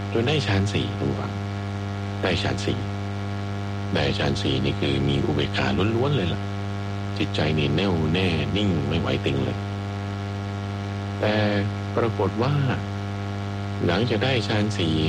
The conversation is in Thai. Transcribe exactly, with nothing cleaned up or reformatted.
จนได้ฌานสี่ทุกฝังได้ฌานสี่ได้ฌานสี่นี่คือมีอุเบกขาล้วนๆเลยล่ะจิตใจนี่แน่วแน่นิ่งไม่ไหวติงเลยแต่ปรากฏว่าหลังจากได้ฌานสี่